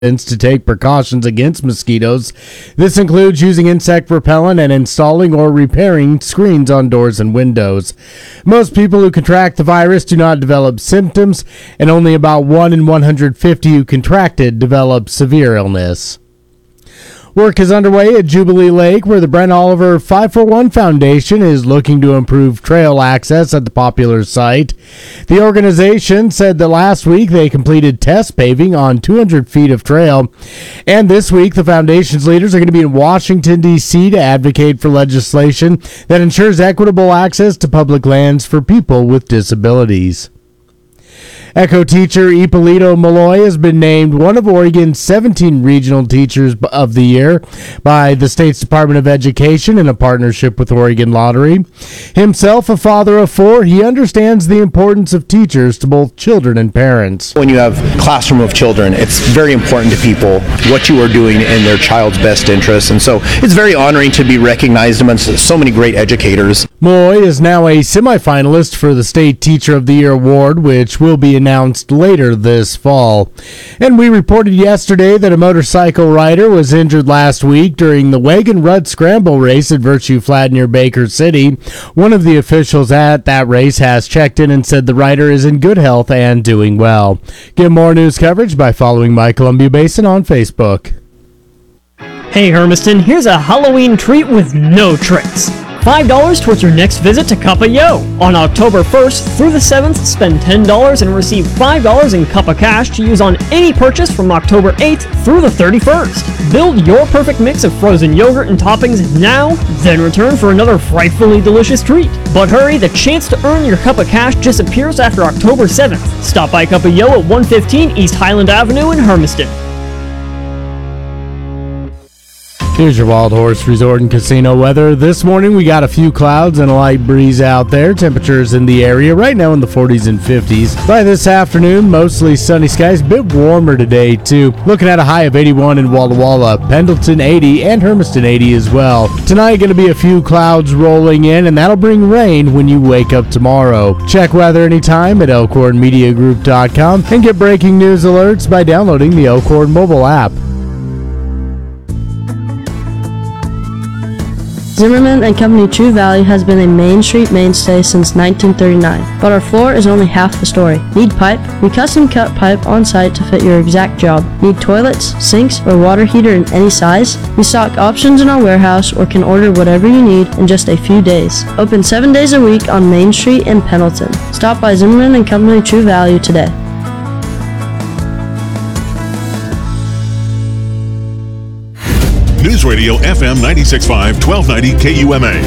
to take precautions against mosquitoes. This includes using insect repellent and installing or repairing screens on doors and windows. Most people who contract the virus do not develop symptoms, and only about 1 in 150 who contracted develop severe illness. Work is underway at Jubilee Lake, where the Brent Oliver 541 Foundation is looking to improve trail access at the popular site. The organization said that last week they completed test paving on 200 feet of trail, and this week the foundation's leaders are going to be in Washington, D.C. to advocate for legislation that ensures equitable access to public lands for people with disabilities. Echo teacher Ippolito Malloy has been named one of Oregon's 17 Regional Teachers of the Year by the state's Department of Education in a partnership with Oregon Lottery. Himself a father of 4, he understands the importance of teachers to both children and parents. When you have a classroom of children, it's very important to people what you are doing in their child's best interest, and so it's very honoring to be recognized amongst so many great educators. Malloy is now a semifinalist for the State Teacher of the Year award, which will be announced later this fall. And we reported yesterday that a motorcycle rider was injured last week during the Wagon Rut Scramble race at Virtue Flat near Baker City. One of the officials at that race has checked in and said the rider is in good health and doing well. Get more news coverage by following My Columbia Basin on Facebook. Hey Hermiston, here's a Halloween treat with no tricks. $5 towards your next visit to Cup of Yo. On October 1st through the 7th, spend $10 and receive $5 in Cup of Cash to use on any purchase from October 8th through the 31st. Build your perfect mix of frozen yogurt and toppings now, then return for another frightfully delicious treat. But hurry, the chance to earn your Cup of Cash disappears after October 7th. Stop by Cup of Yo at 115 East Highland Avenue in Hermiston. Here's your Wild Horse Resort and Casino weather. This morning we got a few clouds and a light breeze out there. Temperatures in the area right now in the 40s and 50s. By this afternoon, mostly sunny skies. A bit warmer today too. Looking at a high of 81 in Walla Walla, Pendleton 80, and Hermiston 80 as well. Tonight going to be a few clouds rolling in, and that'll bring rain when you wake up tomorrow. Check weather anytime at elkhornmediagroup.com and get breaking news alerts by downloading the Elkhorn mobile app. Zimmerman and Company True Value has been a Main Street mainstay since 1939, but our floor is only half the story. Need pipe? We custom cut pipe on site to fit your exact job. Need toilets, sinks, or water heater in any size? We stock options in our warehouse or can order whatever you need in just a few days. Open 7 days a week on Main Street in Pendleton. Stop by Zimmerman and Company True Value today. News Radio FM 96.5, 1290 KUMA.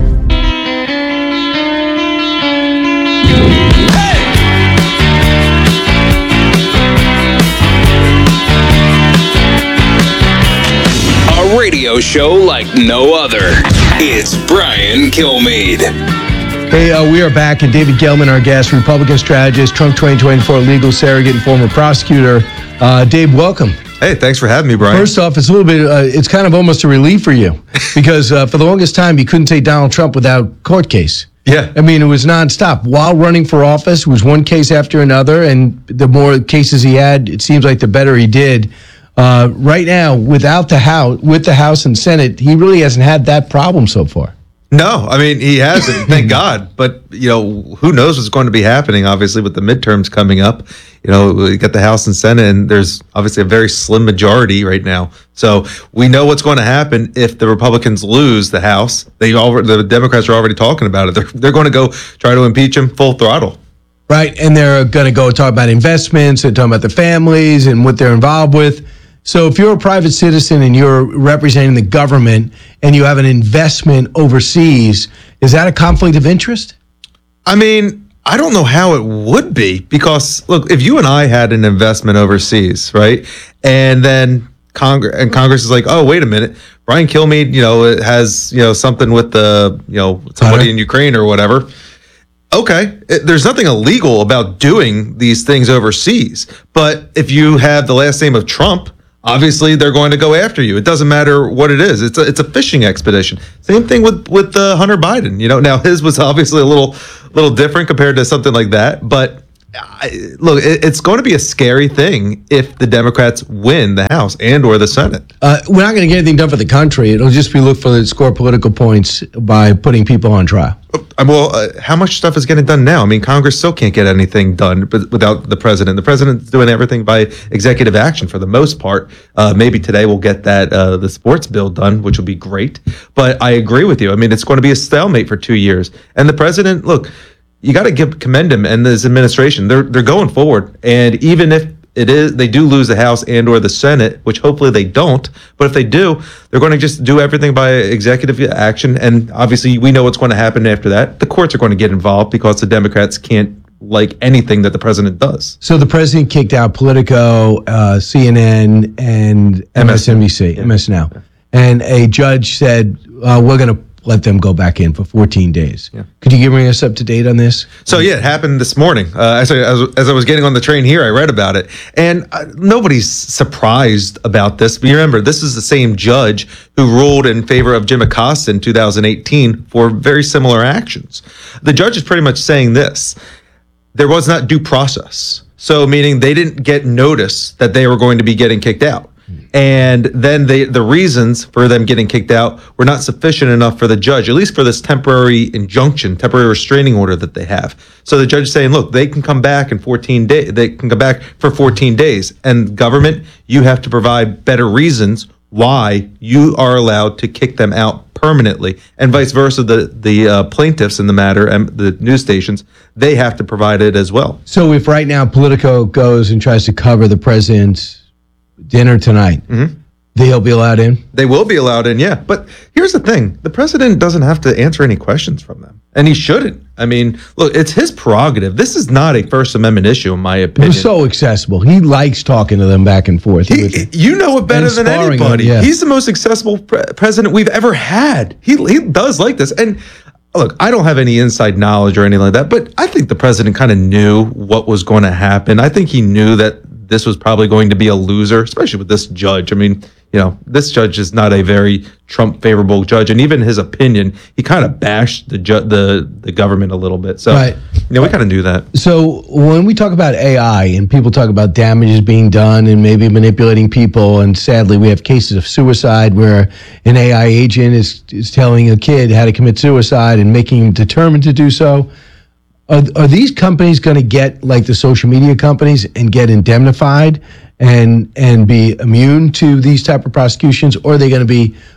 A radio show like no other. It's Brian Kilmeade. Hey, we are back, and David Gelman, our guest, Republican strategist, Trump 2024 legal surrogate, and former prosecutor. Dave, welcome. Hey, thanks for having me, Brian. First off, it's a little bit, it's kind of almost a relief for you because for the longest time, you couldn't take Donald Trump without court case. Yeah. I mean, it was nonstop. While running for office, it was one case after another, and the more cases he had, it seems like the better he did. Right now, with the House and Senate, he really hasn't had that problem so far. No, I mean, he hasn't, thank God. But, who knows what's going to be happening, obviously, with the midterms coming up. We got the House and Senate, and there's obviously a very slim majority right now. So we know what's going to happen if the Republicans lose the House. The Democrats are already talking about it. They're going to go try to impeach him full throttle. Right, and they're going to go talk about investments, they're talking about their families and what they're involved with. So if you're a private citizen and you're representing the government and you have an investment overseas, is that a conflict of interest? I mean, I don't know how it would be because, look, if you and I had an investment overseas, right, and then Congress is like, oh, wait a minute, Brian Kilmeade, has, something with the, somebody in Ukraine or whatever. Okay, there's nothing illegal about doing these things overseas. But if you have the last name of Trump, obviously they're going to go after you. It doesn't matter what it is. It's a fishing expedition. Same thing with Hunter Biden. Now his was obviously a little different compared to something like that. But look, it's going to be a scary thing if the Democrats win the House and or the Senate. We're not going to get anything done for the country. It'll just be look for the score political points by putting people on trial. Well, how much stuff is getting done now? I mean, Congress still can't get anything done without the president. The president's doing everything by executive action for the most part. Maybe today we'll get that the sports bill done, which will be great. But I agree with you. I mean, it's going to be a stalemate for 2 years. And the president, look, you got to commend him and his administration. They're going forward, and even if they do lose the House and or the Senate, which hopefully they don't, but if they do, they're going to just do everything by executive action. And obviously, we know what's going to happen after that. The courts are going to get involved because the Democrats can't like anything that the president does. So the president kicked out Politico, CNN, and MSNBC, MS Now, and a judge said we're going to let them go back in for 14 days. Yeah. Could you bring us up to date on this? So yeah, it happened this morning. As I was getting on the train here, I read about it, and nobody's surprised about this. But you remember, this is the same judge who ruled in favor of Jim Acosta in 2018 for very similar actions. The judge is pretty much saying this: there was not due process. So meaning they didn't get notice that they were going to be getting kicked out. And then the reasons for them getting kicked out were not sufficient enough for the judge, at least for this temporary injunction, temporary restraining order that they have. So the judge is saying, look, they can come back in 14 days. They can come back for 14 days. And government, you have to provide better reasons why you are allowed to kick them out permanently, and vice versa. The plaintiffs in the matter and the news stations, they have to provide it as well. So if right now Politico goes and tries to cover the president's dinner tonight, they'll be allowed in? They will be allowed in, yeah. But here's the thing. The president doesn't have to answer any questions from them. And he shouldn't. I mean, look, it's his prerogative. This is not a First Amendment issue, in my opinion. He's so accessible. He likes talking to them back and forth. You know it better than anybody. Yeah. He's the most accessible president we've ever had. He does like this. And look, I don't have any inside knowledge or anything like that, but I think the president kind of knew what was going to happen. I think he knew that this was probably going to be a loser, especially with this judge. I mean, you know, this judge is not a very Trump favorable judge, and even his opinion, he kind of bashed the government a little bit. So, right. You know, we kind of knew that. So when we talk about AI and people talk about damages being done and maybe manipulating people, and sadly we have cases of suicide where an AI agent is telling a kid how to commit suicide and making him determined to do so. Are these companies going to get like the social media companies and get indemnified and be immune to these type of prosecutions, or are they going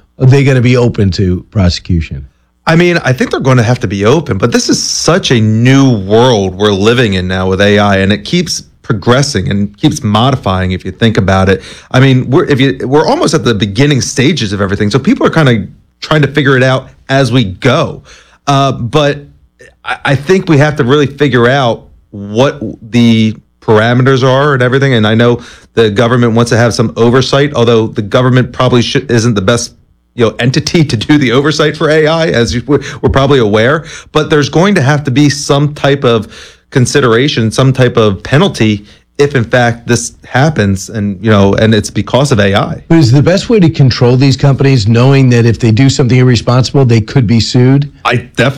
to be open to prosecution? I mean, I think they're going to have to be open, but this is such a new world we're living in now with AI, and it keeps progressing and keeps modifying. If you think about it, I mean, we're almost at the beginning stages of everything, so people are kind of trying to figure it out as we go. But I think we have to really figure out what the parameters are and everything. And I know the government wants to have some oversight, although the government probably isn't the best entity to do the oversight for AI, as we're probably aware. But there's going to have to be some type of consideration, some type of penalty if in fact this happens, and it's because of AI. But is the best way to control these companies knowing that if they do something irresponsible, they could be sued? I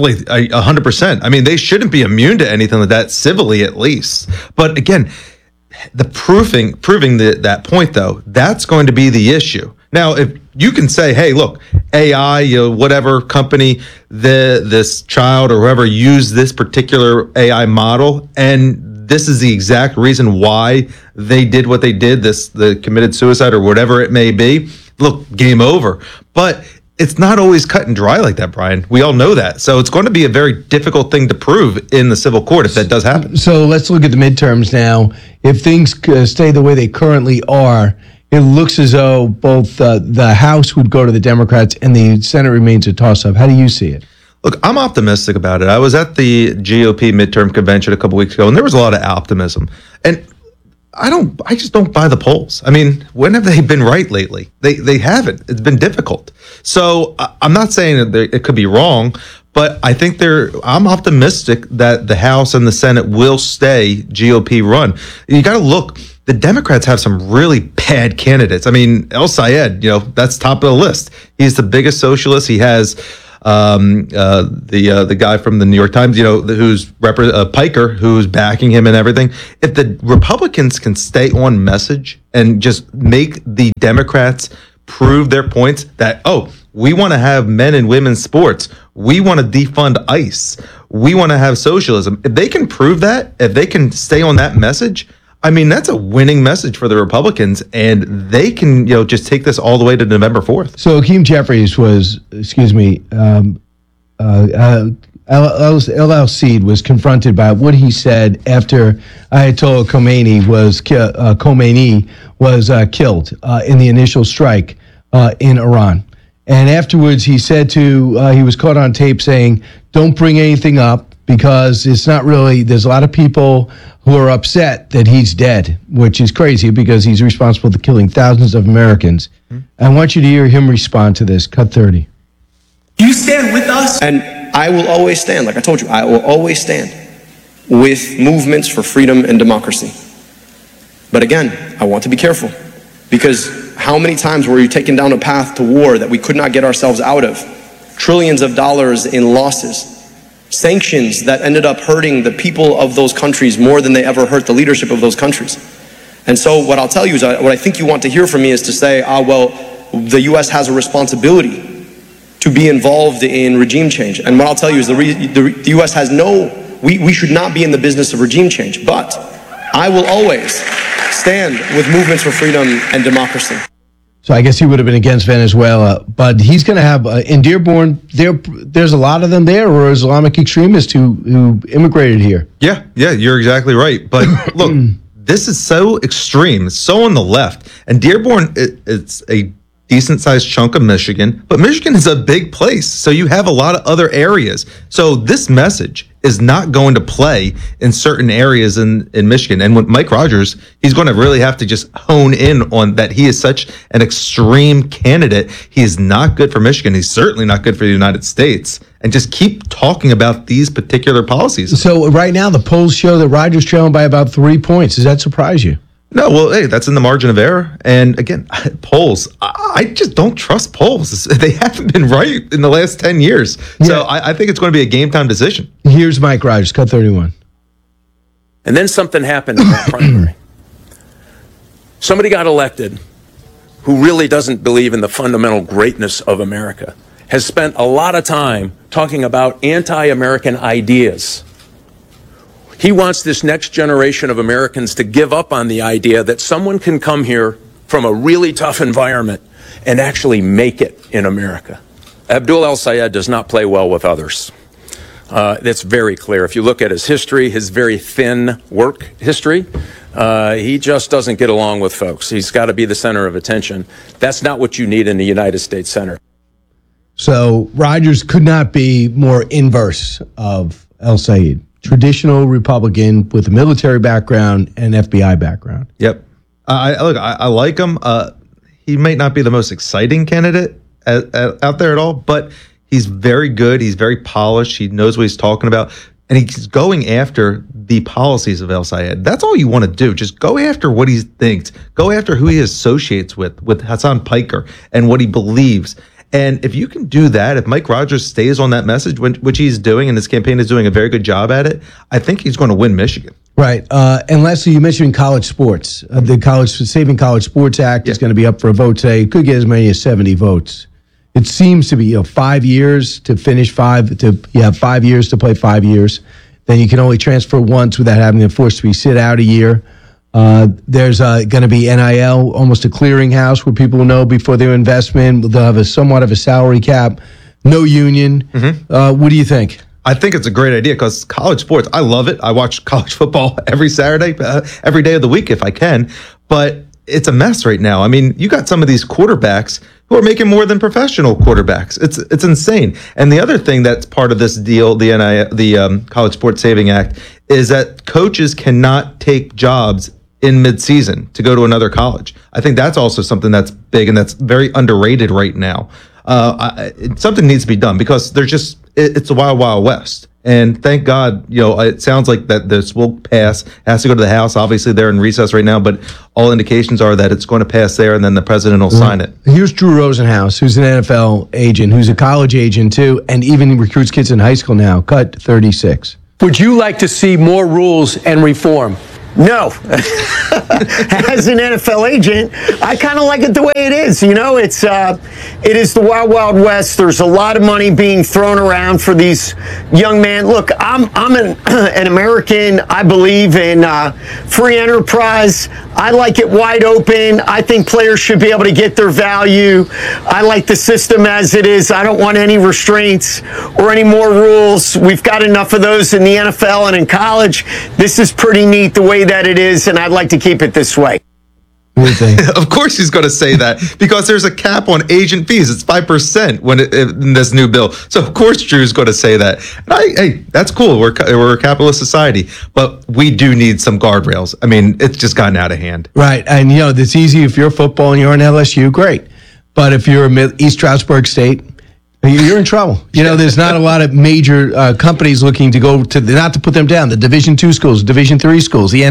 100%. I mean, they shouldn't be immune to anything like that, civilly at least. But again, the proving that point, though, that's going to be the issue. Now, if you can say, hey, look, AI, whatever company, this child or whoever used this particular AI model, and this is the exact reason why they did what they did, the committed suicide or whatever it may be, look, game over. But it's not always cut and dry like that, Brian. We all know that. So it's going to be a very difficult thing to prove in the civil court if that does happen. So let's look at the midterms now. If things stay the way they currently are, it looks as though both the House would go to the Democrats and the Senate remains a toss-up. How do you see it? Look, I'm optimistic about it. I was at the GOP midterm convention a couple weeks ago, and there was a lot of optimism. And I just don't buy the polls. I mean, when have they been right lately? They haven't. It's been difficult. So I'm not saying that it could be wrong, but I think I'm optimistic that the House and the Senate will stay GOP run. You got to look. The Democrats have some really bad candidates. I mean, El Sayed, that's top of the list. He's the biggest socialist. He has the guy from the New York Times, who's Piker, who's backing him and everything. If the Republicans can stay on message and just make the Democrats prove their points that, we want to have men and women's sports, we want to defund ICE, we want to have socialism. If they can prove that, if they can stay on that message, I mean, that's a winning message for the Republicans, and they can, just take this all the way to November 4th. So Hakeem Jeffries was, LL Seed was confronted by what he said after Ayatollah Khomeini was killed in the initial strike in Iran. And afterwards, he said he was caught on tape saying, don't bring anything up because it's not really, there's a lot of people who are upset that he's dead, which is crazy because he's responsible for killing thousands of Americans. I want you to hear him respond to this. Cut 30. You stand with us. And I will always stand, like I told you, I will always stand with movements for freedom and democracy. But again, I want to be careful because how many times were you taken down a path to war that we could not get ourselves out of? Trillions of dollars in losses, sanctions that ended up hurting the people of those countries more than they ever hurt the leadership of those countries. And so what I'll tell you is what I think you want to hear from me is to say, the U.S. has a responsibility to be involved in regime change. And what I'll tell you is the U.S. has we should not be in the business of regime change, but I will always stand with movements for freedom and democracy. So I guess he would have been against Venezuela, but he's going to have in Dearborn. There's a lot of them there, or Islamic extremists who immigrated here. Yeah, you're exactly right. But look, this is so extreme, so on the left, and Dearborn, it's a decent-sized chunk of Michigan, but Michigan is a big place, so you have a lot of other areas. So this message is not going to play in certain areas in Michigan. And with Mike Rogers, he's going to really have to just hone in on that. He is such an extreme candidate. He is not good for Michigan. He's certainly not good for the United States. And just keep talking about these particular policies. So right now, the polls show that Rogers trailing by about 3 points. Does that surprise you? No, well, hey, that's in the margin of error. And again, polls, I just don't trust polls. They haven't been right in the last 10 years. Yeah. So I think it's going to be a game time decision. Here's Mike Rogers, cut 31. And then something happened in that primary. Somebody got elected who really doesn't believe in the fundamental greatness of America, has spent a lot of time talking about anti-American ideas. He wants this next generation of Americans to give up on the idea that someone can come here from a really tough environment and actually make it in America. Abdul El-Sayed does not play well with others. That's very clear. If you look at his history, his very thin work history, he just doesn't get along with folks. He's got to be the center of attention. That's not what you need in the United States Senate. So Rogers could not be more inverse of El-Sayed. Traditional Republican with a military background and FBI background. Yep. I like him. He might not be the most exciting candidate out there at all, but he's very good. He's very polished. He knows what he's talking about. And he's going after the policies of El-Sayed. That's all you want to do. Just go after what he thinks. Go after who he associates with Hassan Piker and what he believes. And if you can do that, if Mike Rogers stays on that message, which he's doing, and his campaign is doing a very good job at it, I think he's going to win Michigan. Right. And lastly, you mentioned college sports. The Saving College Sports Act is going to be up for a vote today. It could get as many as 70 votes. It seems to be 5 years to finish you have 5 years to play 5 years. Then you can only transfer once without having to force to be sit out a year. There's going to be NIL, almost a clearinghouse where people will know before their investment. They'll have somewhat of a salary cap, no union. Mm-hmm. What do you think? I think it's a great idea because college sports, I love it. I watch college football every Saturday, every day of the week if I can. But it's a mess right now. I mean, you got some of these quarterbacks who are making more than professional quarterbacks. It's insane. And the other thing that's part of this deal, the College Sports Saving Act, is that coaches cannot take jobs in midseason to go to another college. I think that's also something that's big and that's very underrated right now. Something needs to be done because it's a wild, wild west. And thank God, it sounds like that this will pass. It has to go to the House. Obviously, they're in recess right now, but all indications are that it's going to pass there, and then the president will sign it. Here's Drew Rosenhaus, who's an NFL agent, who's a college agent too, and even recruits kids in high school now. Cut 36. Would you like to see more rules and reform? No. As an NFL agent, I kind of like it the way it is. It is the wild, wild west. There's a lot of money being thrown around for these young men. Look, I'm an American. I believe in free enterprise. I like it wide open. I think players should be able to get their value. I like the system as it is. I don't want any restraints or any more rules. We've got enough of those in the NFL and in college. This is pretty neat the way that it is, and I'd like to keep it this way. Of course he's going to say that, because there's a cap on agent fees. It's 5% in this new bill. So of course Drew's going to say that. And hey, that's cool. We're a capitalist society, but we do need some guardrails. I mean, it's just gotten out of hand. Right, and it's easy if you're football and you're on LSU, great. But if you're East Stroudsburg State, you're in trouble. There's not a lot of major companies looking to go to, not to put them down, the Division II schools, Division III schools, the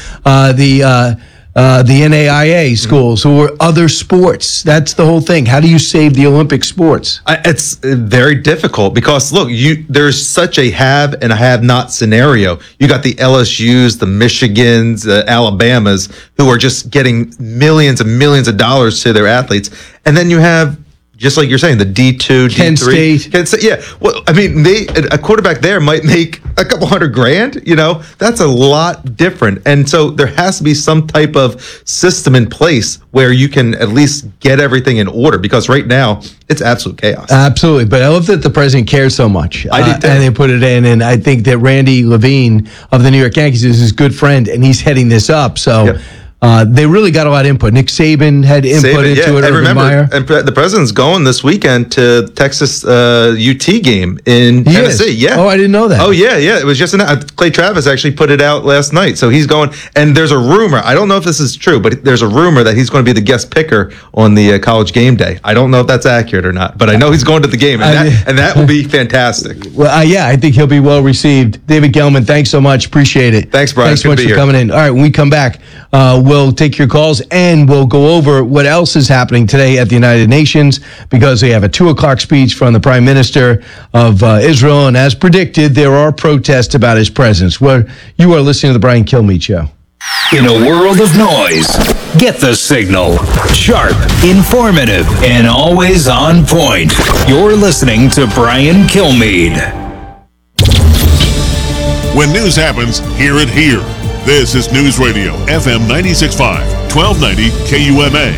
NAIA schools, or other sports. That's the whole thing. How do you save the Olympic sports? It's very difficult because, look, there's such a have and a have-not scenario. You got the LSUs, the Michigans, the Alabamas, who are just getting millions and millions of dollars to their athletes. And then you have, just like you're saying, the D2, Kent D3. State. Kent State. Yeah. Well, I mean, a quarterback there might make a couple $100,000. That's a lot different. And so there has to be some type of system in place where you can at least get everything in order, because right now it's absolute chaos. Absolutely. But I love that the president cares so much. I did too. And they put it in. And I think that Randy Levine of the New York Yankees is his good friend, and he's heading this up. So. Yep. They really got a lot of input. Nick Saban had input into it. And remember, Meyer. and the president's going this weekend to Texas UT game in Tennessee. Yeah. Oh, I didn't know that. Oh, yeah. It was just Clay Travis actually put it out last night. So he's going, and there's a rumor. I don't know if this is true, but there's a rumor that he's going to be the guest picker on the college game day. I don't know if that's accurate or not, but I know he's going to the game, and that will be fantastic. Well, I think he'll be well received. David Gelman, thanks so much. Appreciate it. Thanks, Brian. Thanks so much for coming in. All right, when we come back, we'll take your calls and we'll go over what else is happening today at the United Nations, because we have a 2:00 speech from the Prime Minister of Israel, and as predicted, there are protests about his presence. You are listening to the Brian Kilmeade Show. In a world of noise, get the signal. Sharp, informative, and always on point. You're listening to Brian Kilmeade. When news happens, hear it here. This is News Radio, FM 96.5, 1290 KUMA.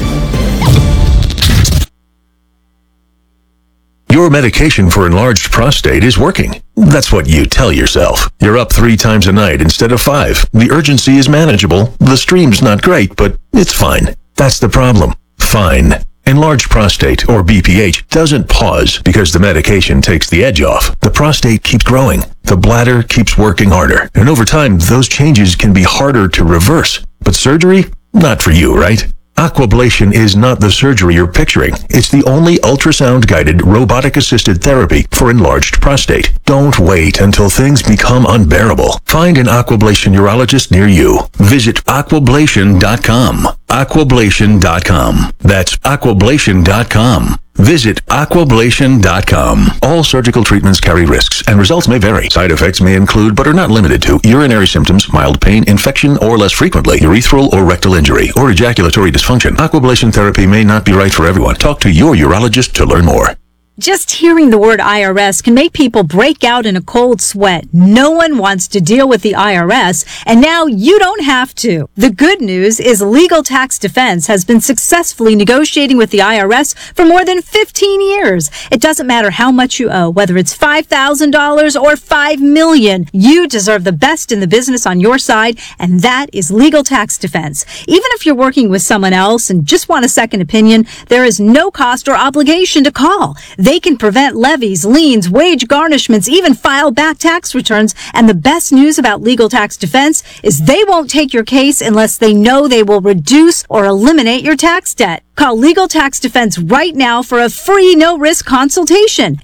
Your medication for enlarged prostate is working. That's what you tell yourself. You're up 3 times a night instead of 5. The urgency is manageable. The stream's not great, but it's fine. That's the problem. Fine. Enlarged prostate, or BPH, doesn't pause because the medication takes the edge off. The prostate keeps growing. The bladder keeps working harder. And over time, those changes can be harder to reverse. But surgery? Not for you, right? Aquablation is not the surgery you're picturing. It's the only ultrasound-guided, robotic-assisted therapy for enlarged prostate. Don't wait until things become unbearable. Find an Aquablation urologist near you. Visit aquablation.com. Aquablation.com. That's aquablation.com. Visit aquablation.com. All surgical treatments carry risks, and results may vary. Side effects may include, but are not limited to, urinary symptoms, mild pain, infection, or less frequently, urethral or rectal injury, or ejaculatory dysfunction. Aquablation therapy may not be right for everyone. Talk to your urologist to learn more. Just hearing the word IRS can make people break out in a cold sweat. No one wants to deal with the IRS, and now you don't have to. The good news is Legal Tax Defense has been successfully negotiating with the IRS for more than 15 years. It doesn't matter how much you owe, whether it's $5,000 or $5 million. You deserve the best in the business on your side, and that is Legal Tax Defense. Even if you're working with someone else and just want a second opinion, there is no cost or obligation to call. They can prevent levies, liens, wage garnishments, even file back tax returns. And the best news about Legal Tax Defense is they won't take your case unless they know they will reduce or eliminate your tax debt. Call Legal Tax Defense right now for a free no-risk consultation.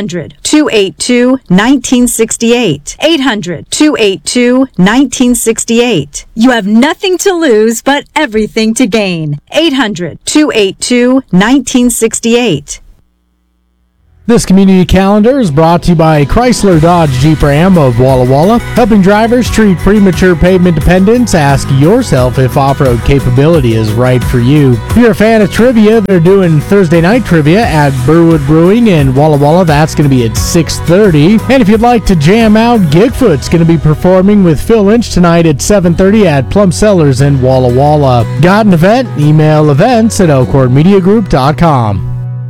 800-282-1968. 800-282-1968. You have nothing to lose but everything to gain. 800-282-1968. This community calendar is brought to you by Chrysler Dodge Jeep Ram of Walla Walla. Helping drivers treat premature pavement dependence, ask yourself if off-road capability is right for you. If you're a fan of trivia, they're doing Thursday night trivia at Burwood Brewing in Walla Walla. That's going to be at 6:30. And if you'd like to jam out, Gigfoot's going to be performing with Phil Lynch tonight at 7:30 at Plum Cellars in Walla Walla. Got an event? Email events@elkhornmediagroup.com.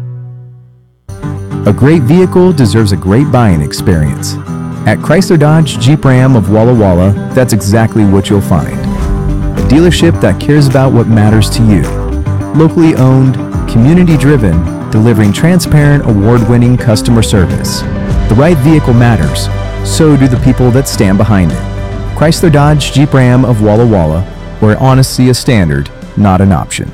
A great vehicle deserves a great buying experience. At Chrysler Dodge Jeep Ram of Walla Walla, that's exactly what you'll find. A dealership that cares about what matters to you. Locally owned, community-driven, delivering transparent, award-winning customer service. The right vehicle matters. So do the people that stand behind it. Chrysler Dodge Jeep Ram of Walla Walla, where honesty is standard, not an option.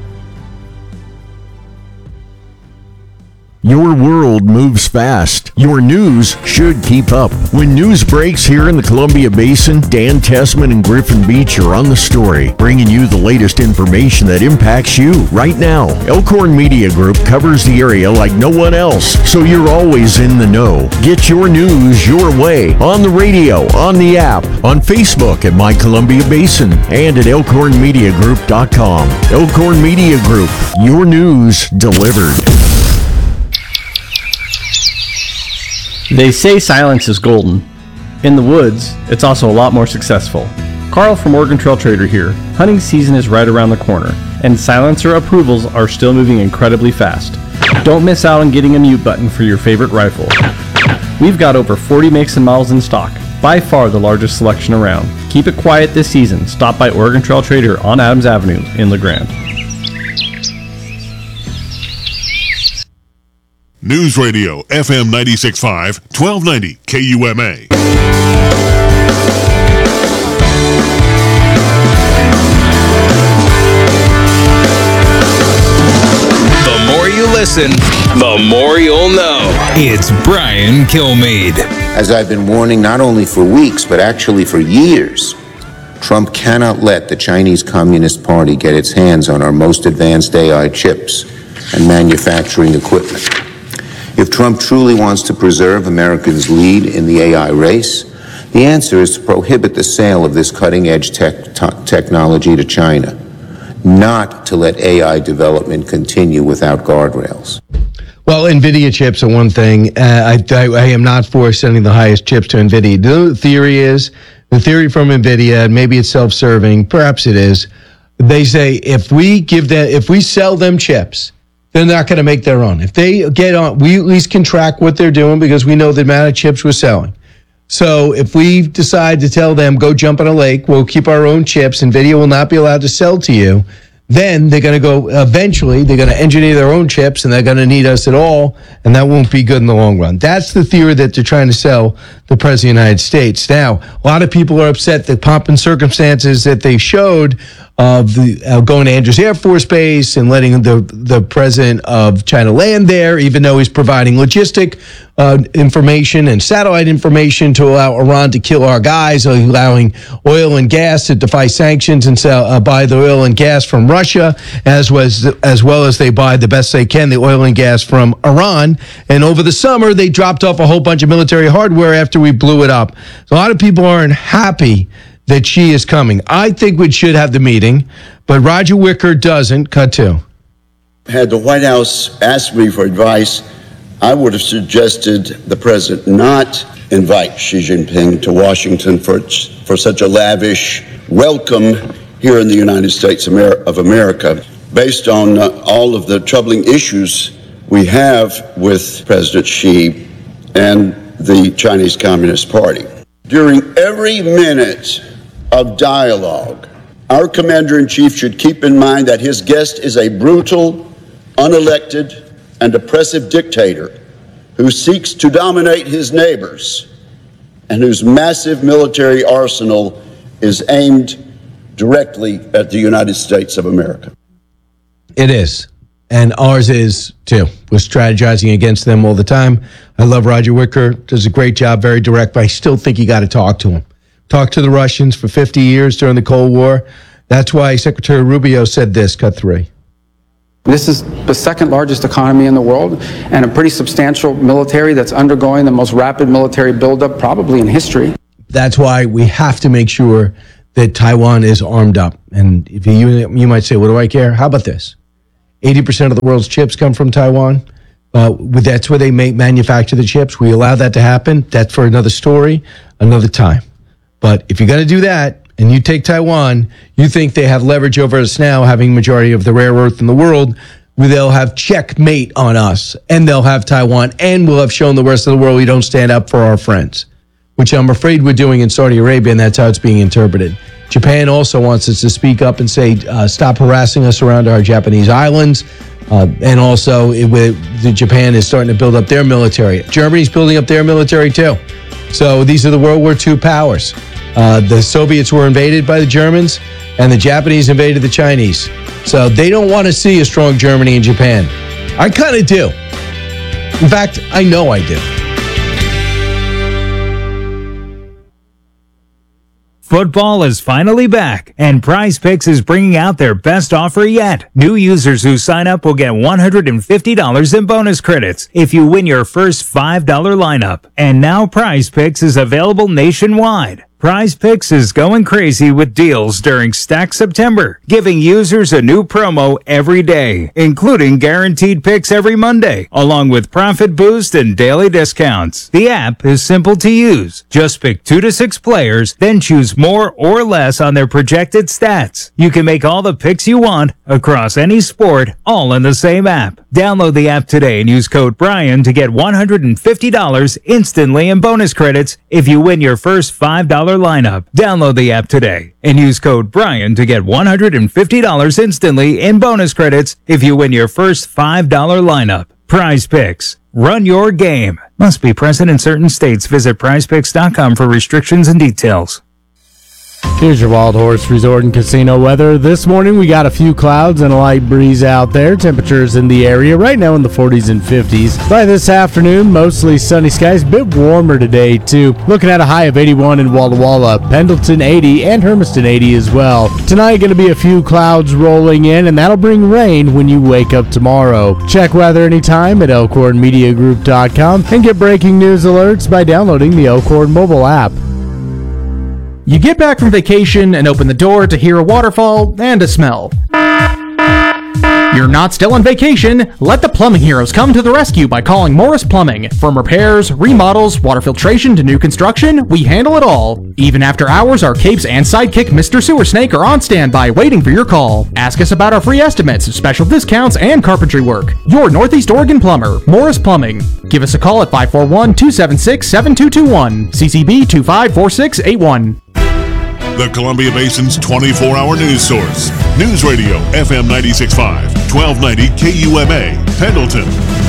Your world moves fast. Your news should keep up. When news breaks here in the Columbia Basin, Dan Tessman and Griffin Beach are on the story, bringing you the latest information that impacts you right now. Elkhorn Media Group covers the area like no one else, so you're always in the know. Get your news your way on the radio, on the app, on Facebook at My Columbia Basin, and at elkhornmediagroup.com. Elkhorn Media Group, your news delivered. They say silence is golden. In the woods, it's also a lot more successful. Carl from Oregon Trail Trader here. Hunting season is right around the corner, and silencer approvals are still moving incredibly fast. Don't miss out on getting a mute button for your favorite rifle. We've got over 40 makes and models in stock, by far the largest selection around. Keep it quiet this season. Stop by Oregon Trail Trader on Adams Avenue in La Grande. News Radio, FM 96.5, 1290 KUMA. The more you listen, the more you'll know. It's Brian Kilmeade. As I've been warning not only for weeks, but actually for years, Trump cannot let the Chinese Communist Party get its hands on our most advanced AI chips and manufacturing equipment. If Trump truly wants to preserve Americans' lead in the AI race, the answer is to prohibit the sale of this cutting-edge technology to China, not to let AI development continue without guardrails. Well, NVIDIA chips are one thing. I am not for sending the highest chips to NVIDIA. The theory from NVIDIA, maybe it's self-serving, perhaps it is. They say if we sell them chips, they're not going to make their own. If they get on, we at least can track what they're doing because we know the amount of chips we're selling. So if we decide to tell them, go jump in a lake, we'll keep our own chips, NVIDIA will not be allowed to sell to you, then they're going to go, eventually, they're going to engineer their own chips and they're going to need us at all, and that won't be good in the long run. That's the theory that they're trying to sell the President of the United States. Now, a lot of people are upset the pomp and circumstances that they showed of the going to Andrews Air Force Base and letting the president of China land there, even though he's providing logistic information and satellite information to allow Iran to kill our guys, allowing oil and gas to defy sanctions and buy the oil and gas from Russia, as well as they buy the best they can, the oil and gas from Iran. And over the summer, they dropped off a whole bunch of military hardware after we blew it up. So a lot of people aren't happy that she is coming. I think we should have the meeting, but Roger Wicker doesn't. Cut to. Had the White House asked me for advice, I would have suggested the president not invite Xi Jinping to Washington for such a lavish welcome here in the United States of America, based on all of the troubling issues we have with President Xi and the Chinese Communist Party. During every minute of dialogue, our commander-in-chief should keep in mind that his guest is a brutal, unelected, and oppressive dictator who seeks to dominate his neighbors and whose massive military arsenal is aimed directly at the United States of America. It is. And ours is, too. We're strategizing against them all the time. I love Roger Wicker. Does a great job, very direct, but I still think you got to talk to him. Talk to the Russians for 50 years during the Cold War. That's why Secretary Rubio said this, cut 3. This is the second largest economy in the world and a pretty substantial military that's undergoing the most rapid military buildup probably in history. That's why we have to make sure that Taiwan is armed up. And if you might say, what do I care? How about this? 80% of the world's chips come from Taiwan. That's where they manufacture the chips. We allow that to happen. That's for another story, another time. But if you're going to do that, and you take Taiwan, you think they have leverage over us now, having majority of the rare earth in the world, where they'll have checkmate on us, and they'll have Taiwan, and we'll have shown the rest of the world we don't stand up for our friends, which I'm afraid we're doing in Saudi Arabia, and that's how it's being interpreted. Japan also wants us to speak up and say, stop harassing us around our Japanese islands. And also, Japan is starting to build up their military. Germany's building up their military, too. So these are the World War II powers. The Soviets were invaded by the Germans, and the Japanese invaded the Chinese. So they don't want to see a strong Germany and Japan. I kind of do. In fact, I know I do. Football is finally back, and PrizePicks is bringing out their best offer yet. New users who sign up will get $150 in bonus credits if you win your first $5 lineup. And now PrizePicks is available nationwide. PrizePicks is going crazy with deals during Stack September, giving users a new promo every day, including guaranteed picks every Monday, along with profit boost and daily discounts. The app is simple to use. Just pick 2 to 6 players, then choose more or less on their projected stats. You can make all the picks you want across any sport, all in the same app. Download the app today and use code Brian to get $150 instantly in bonus credits if you win your first $5 lineup. Download the app today and use code Brian to get $150 instantly in bonus credits if you win your first $5 lineup. PrizePicks. Run your game. Must be present in certain states. Visit prizepicks.com for restrictions and details. Here's your Wild Horse Resort and Casino weather. This morning we got a few clouds and a light breeze out there. Temperatures in the area right now in the 40s and 50s. By this afternoon, mostly sunny skies. A bit warmer today, too. Looking at a high of 81 in Walla Walla, Pendleton 80, and Hermiston 80 as well. Tonight going to be a few clouds rolling in, and that'll bring rain when you wake up tomorrow. Check weather anytime at elkhornmediagroup.com and get breaking news alerts by downloading the Elkhorn mobile app. You get back from vacation and open the door to hear a waterfall and a smell. You're not still on vacation. Let the plumbing heroes come to the rescue by calling Morris Plumbing. From repairs, remodels, water filtration to new construction, we handle it all. Even after hours, our capes and sidekick Mr. Sewer Snake are on standby waiting for your call. Ask us about our free estimates, special discounts, and carpentry work. Your Northeast Oregon plumber, Morris Plumbing. Give us a call at 541-276-7221. CCB 254681. The Columbia Basin's 24-hour news source. News Radio, FM 96.5, 1290 KUMA, Pendleton.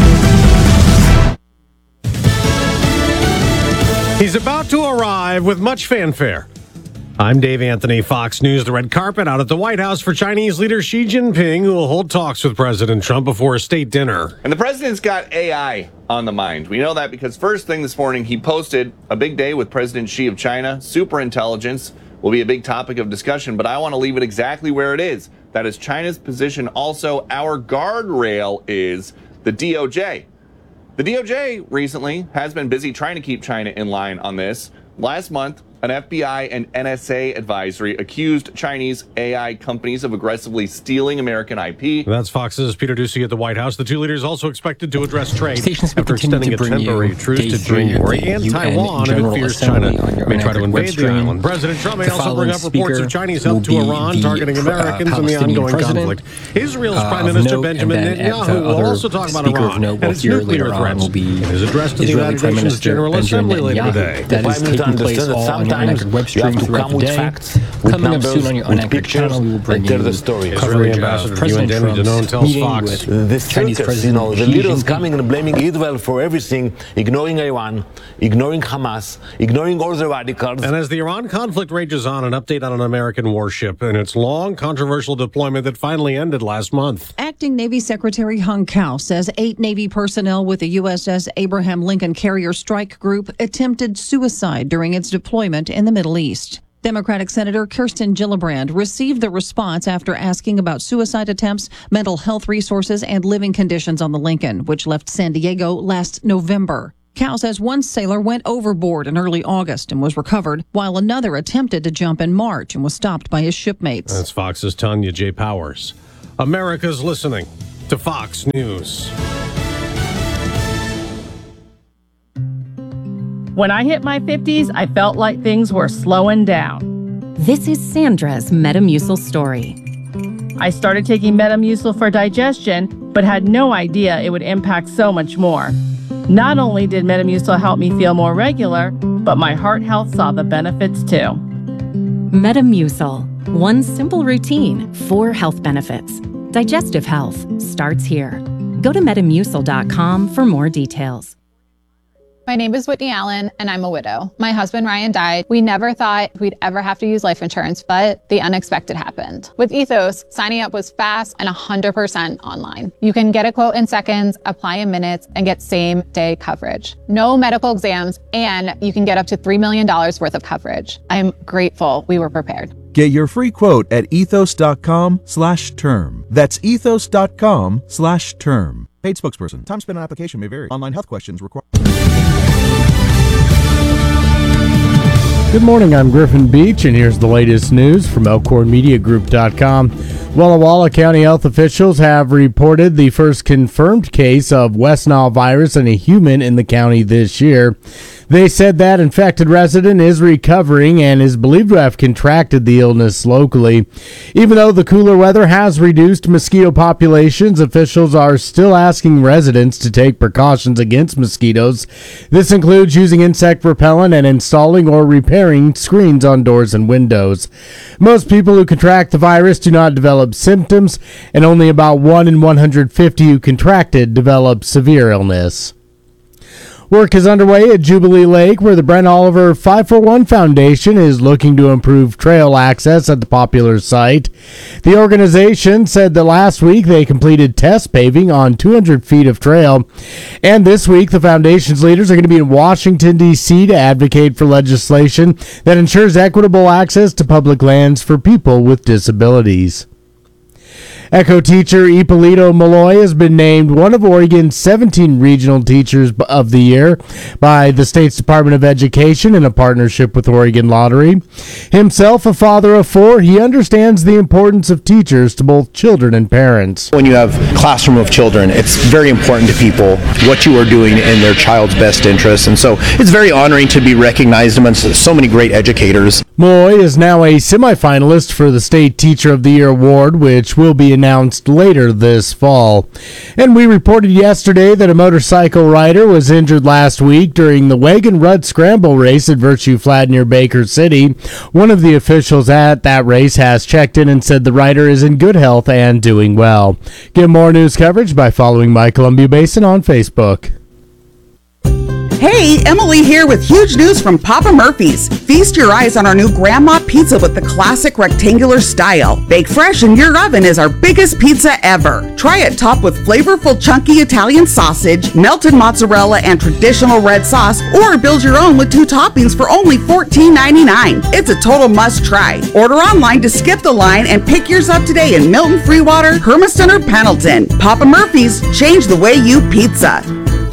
He's about to arrive with much fanfare. I'm Dave Anthony, Fox News. The red carpet out at the White House for Chinese leader Xi Jinping, who will hold talks with President Trump before a state dinner. And the president's got AI on the mind. We know that because first thing this morning, he posted a big day with President Xi of China. Superintelligence will be a big topic of discussion, but I want to leave it exactly where it is. That is China's position. Also, our guardrail is the DOJ. The DOJ recently has been busy trying to keep China in line on this. Last month, an FBI and NSA advisory accused Chinese AI companies of aggressively stealing American IP. That's Fox's Peter Doocy at the White House. The two leaders also expected to address trade after extending a temporary truce to January. And Taiwan, if it fears China may try to invade the island. President Trump may also bring up reports of Chinese help to Iran targeting Americans in the ongoing conflict. Israel's Prime Minister Benjamin Netanyahu will also talk about Iran and its nuclear threats in his address to the United Nations General Assembly later today. That is taking place all sometimes you have to come with facts, with numbers, with pictures, and tell the story. Israeli Ambassador to UN Danny Danon tells Fox. The circus, the leaders coming and blaming Israel for everything, ignoring Iran, ignoring Hamas, ignoring all the radicals. And as the Iran conflict rages on, an update on an American warship and its long, controversial deployment that finally ended last month. Acting Navy Secretary Hung Kao says 8 Navy personnel with the USS Abraham Lincoln Carrier Strike Group attempted suicide during its deployment in the Middle East. Democratic Senator Kirsten Gillibrand received the response after asking about suicide attempts, mental health resources, and living conditions on the Lincoln, which left San Diego last November. Kao says one sailor went overboard in early August and was recovered, while another attempted to jump in March and was stopped by his shipmates. That's Fox's Tanya J. Powers. America's listening to Fox News. When I hit my 50s, I felt like things were slowing down. This is Sandra's Metamucil story. I started taking Metamucil for digestion, but had no idea it would impact so much more. Not only did Metamucil help me feel more regular, but my heart health saw the benefits too. Metamucil. One simple routine, 4 health benefits. Digestive health starts here. Go to Metamucil.com for more details. My name is Whitney Allen, and I'm a widow. My husband, Ryan, died. We never thought we'd ever have to use life insurance, but the unexpected happened. With Ethos, signing up was fast and 100% online. You can get a quote in seconds, apply in minutes, and get same-day coverage. No medical exams, and you can get up to $3 million worth of coverage. I'm grateful we were prepared. Get your free quote at ethos.com/term. That's ethos.com/term. Paid spokesperson. Time spent on application may vary. Online health questions required. Good morning, I'm Griffin Beach, and here's the latest news from ElkhornMediaGroup.com. Walla Walla County health officials have reported the first confirmed case of West Nile virus in a human in the county this year. They said that infected resident is recovering and is believed to have contracted the illness locally. Even though the cooler weather has reduced mosquito populations, officials are still asking residents to take precautions against mosquitoes. This includes using insect repellent and installing or repairing screens on doors and windows. Most people who contract the virus do not develop symptoms, and only about 1 in 150 who contracted develop severe illness. Work is underway at Jubilee Lake, where the Brent Oliver 541 Foundation is looking to improve trail access at the popular site. The organization said that last week they completed test paving on 200 feet of trail. And this week, the foundation's leaders are going to be in Washington, D.C. to advocate for legislation that ensures equitable access to public lands for people with disabilities. Echo teacher Ippolito Malloy has been named one of Oregon's 17 regional teachers of the year by the state's Department of Education in a partnership with Oregon Lottery. Himself a father of 4, he understands the importance of teachers to both children and parents. When you have a classroom of children, it's very important to people what you are doing in their child's best interest, and so it's very honoring to be recognized amongst so many great educators. Malloy is now a semifinalist for the State Teacher of the Year award, which will be announced later this fall. And we reported yesterday that a motorcycle rider was injured last week during the Wagon Rut Scramble race at Virtue Flat near Baker City. One of the officials at that race has checked in and said the rider is in good health and doing well. Get more news coverage by following My Columbia Basin on Facebook. Hey, Emily here with huge news from Papa Murphy's. Feast your eyes on our new Grandma Pizza with the classic rectangular style. Bake fresh in your oven is our biggest pizza ever. Try it topped with flavorful chunky Italian sausage, melted mozzarella, and traditional red sauce, or build your own with 2 toppings for only $14.99. It's a total must try. Order online to skip the line and pick yours up today in Milton, Freewater, Hermiston, or Pendleton. Papa Murphy's, change the way you pizza.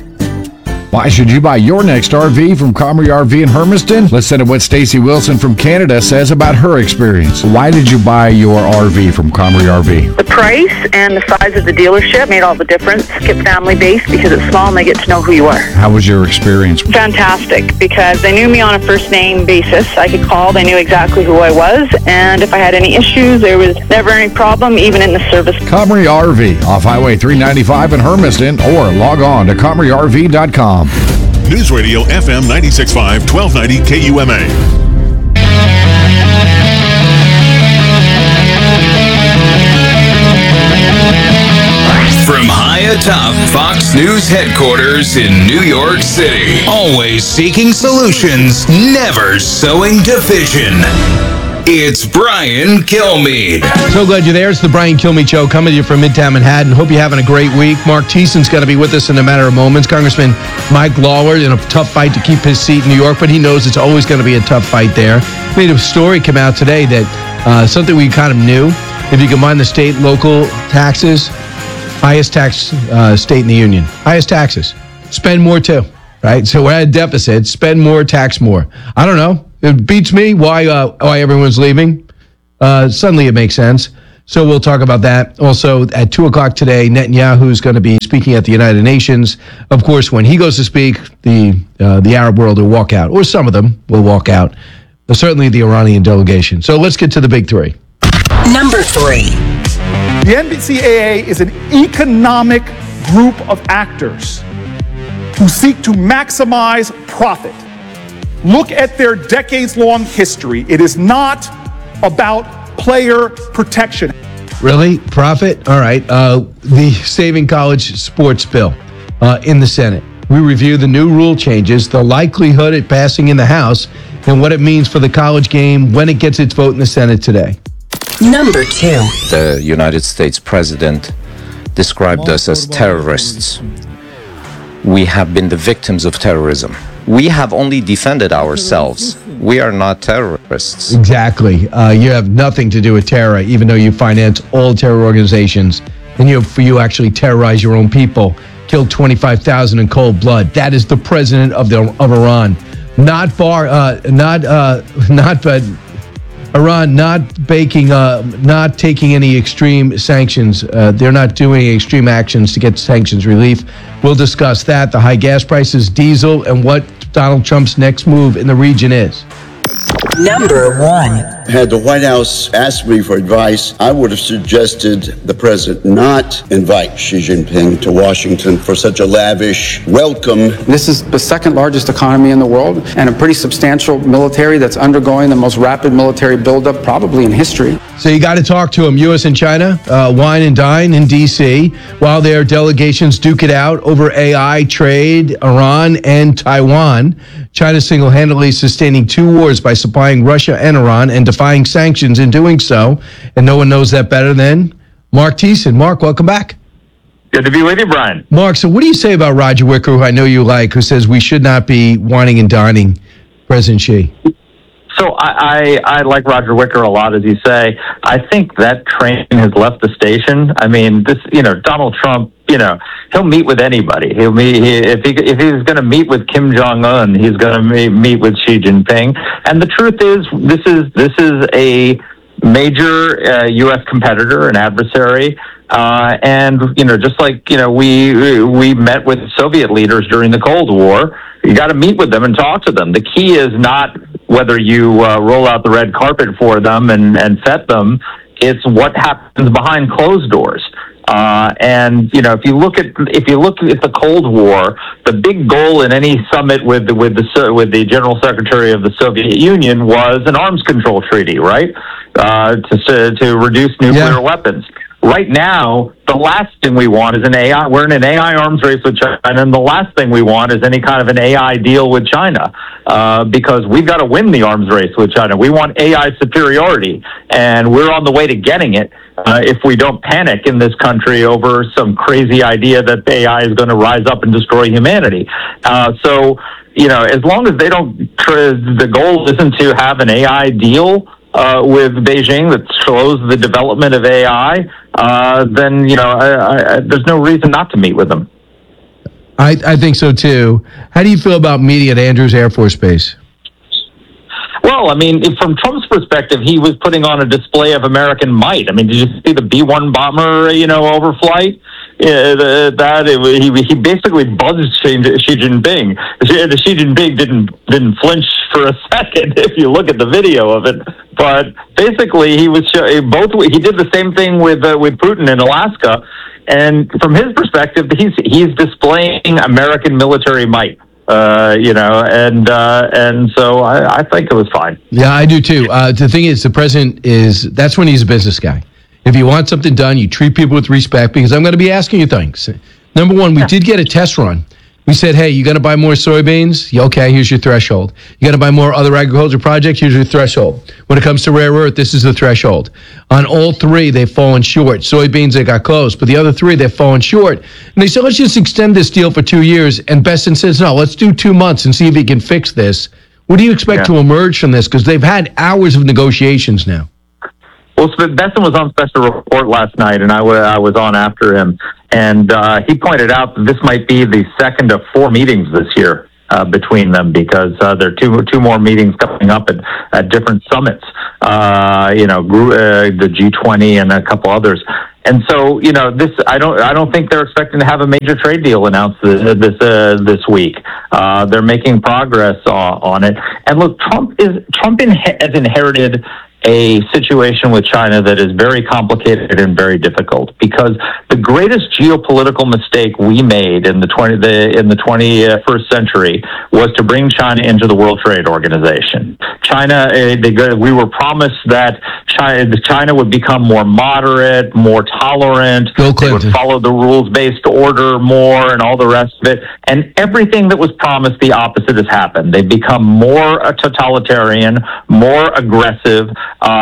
Why should you buy your next RV from Comrie RV in Hermiston? Listen to what Stacy Wilson from Canada says about her experience. Why did you buy your RV from Comrie RV? The price and the size of the dealership made all the difference. Get family-based because it's small and they get to know who you are. How was your experience? Fantastic, because they knew me on a first-name basis. I could call, they knew exactly who I was, and if I had any issues, there was never any problem, even in the service. Comrie RV, off Highway 395 in Hermiston, or log on to ComrieRV.com. News Radio FM 96.5, 1290 KUMA. atop Fox News headquarters in New York City. Always seeking solutions, never sowing division. It's Brian Kilmeade. So glad you're there. It's the Brian Kilmeade Show coming to you from Midtown Manhattan. Hope you're having a great week. Mark Thiessen's going to be with us in a matter of moments. Congressman Mike Lawler in a tough fight to keep his seat in New York, but he knows it's always going to be a tough fight there. Made a story come out today that something we kind of knew. If you combine the state, local taxes, highest tax state in the union. Highest taxes. Spend more too, right? So we're at a deficit. Spend more, tax more. I don't know. It beats me why everyone's leaving. Suddenly it makes sense. So we'll talk about that. Also, at 2 o'clock today, Netanyahu is going to be speaking at the United Nations. Of course, when he goes to speak, the Arab world will walk out, or some of them will walk out. Certainly the Iranian delegation. So let's get to the big three. Number 3. The NCAA is an economic group of actors who seek to maximize profit. Look at their decades-long history. It is not about player protection. Really? Profit? All right. The Saving College Sports Bill in the Senate. We review the new rule changes, the likelihood of passing in the House, and what it means for the college game when it gets its vote in the Senate today. Number 2. The United States president described us as terrorists. We have been the victims of terrorism. We have only defended ourselves. We are not terrorists. Exactly. You have nothing to do with terror, even though you finance all terror organizations, and you actually terrorize your own people, killed 25,000 in cold blood. That is the president of Iran, Iran not taking any extreme sanctions. They're not doing extreme actions to get sanctions relief. We'll discuss that, the high gas prices, diesel, and what Donald Trump's next move in the region is. Number 1. Had the White House asked me for advice, I would have suggested the president not invite Xi Jinping to Washington for such a lavish welcome. This is the second largest economy in the world and a pretty substantial military that's undergoing the most rapid military buildup probably in history. So you got to talk to them. U.S. and China wine and dine in D.C. while their delegations duke it out over AI, trade, Iran, and Taiwan. China single-handedly sustaining 2 wars by supplying Russia and Iran and defying sanctions in doing so. And no one knows that better than Mark Thiessen. Mark, welcome back. Good to be with you, Brian. Mark, so what do you say about Roger Wicker, who I know you like, who says we should not be wining and dining President Xi? So I like Roger Wicker a lot, as you say. I think that train has left the station. I mean, Donald Trump, he'll meet with anybody. If he's going to meet with Kim Jong-un, he's going to meet with Xi Jinping. And the truth is, this is a major U.S. competitor, an adversary. And just like we met with Soviet leaders during the Cold War, you got to meet with them and talk to them. The key is not whether you roll out the red carpet for them and vet them. It's what happens behind closed doors. And if you look at the Cold War, the big goal in any summit with the General Secretary of the Soviet Union was an arms control treaty, right? To reduce nuclear weapons. Right now, the last thing we want is an AI. We're in an AI arms race with China, and the last thing we want is any kind of an AI deal with China, because we've got to win the arms race with China. We want AI superiority, and we're on the way to getting it if we don't panic in this country over some crazy idea that AI is going to rise up and destroy humanity. So, as long as they don't, the goal isn't to have an AI deal with Beijing that slows the development of AI, then there's no reason not to meet with them. I think so too. How do you feel about meeting at Andrews Air Force Base? Well, I mean, from Trump's perspective, he was putting on a display of American might. I mean, did you see the B-1 bomber, overflight? He basically buzzed Xi Jinping. Xi Jinping didn't flinch for a second if you look at the video of it. But basically, he was he did the same thing with Putin in Alaska, and from his perspective, he's displaying American military might. And so I think it was fine. Yeah, I do too. The thing is, the president that's when he's a business guy. If you want something done, you treat people with respect, because I'm going to be asking you things. Number one, we did get a test run. We said, hey, you got to buy more soybeans? Yeah, okay, here's your threshold. You got to buy more other agriculture projects? Here's your threshold. When it comes to rare earth, this is the threshold. On all three, they've fallen short. Soybeans, they got close. But the other three, they've fallen short. And they said, let's just extend this deal for 2 years. And Besson says, no, let's do 2 months and see if he can fix this. What do you expect to emerge from this? Because they've had hours of negotiations now. Well, Besson was on special report last night, and I was on after him. And he pointed out that this might be the second of 4 meetings this year between them, because there are two more meetings coming up at different summits. The G20 and a couple others. And so, this I don't think they're expecting to have a major trade deal announced this week. They're making progress on it. And look, Trump has inherited a situation with China that is very complicated and very difficult, because the greatest geopolitical mistake we made in the 21st century was to bring China into the World Trade Organization. We were promised that China would become more moderate, more tolerant, they would follow the rules-based order more, and all the rest of it. And everything that was promised, the opposite has happened. They've become more totalitarian, more aggressive.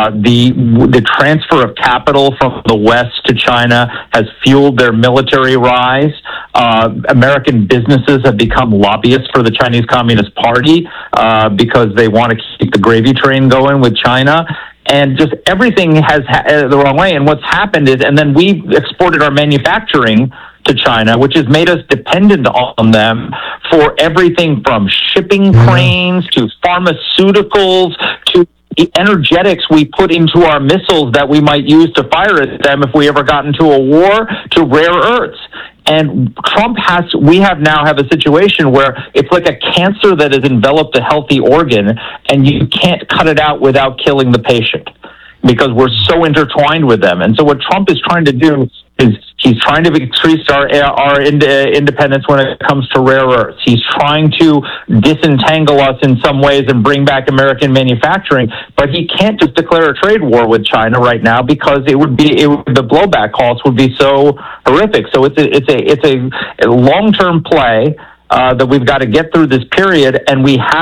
The transfer of capital from the West to China has fueled their military rise. American businesses have become lobbyists for the Chinese Communist Party because they want to keep the gravy train going with China. And just everything has the wrong way. And what's happened is, and then we exported our manufacturing to China, which has made us dependent on them for everything from shipping cranes to pharmaceuticals to the energetics we put into our missiles that we might use to fire at them if we ever got into a war, to rare earths. And we now have a situation where it's like a cancer that has enveloped a healthy organ, and you can't cut it out without killing the patient, because we're so intertwined with them. And so what Trump is trying to do is he's trying to increase our independence when it comes to rare earths. He's trying to disentangle us in some ways and bring back American manufacturing, but he can't just declare a trade war with China right now, because the blowback costs would be so horrific. So it's a long-term play that we've got to get through this period, and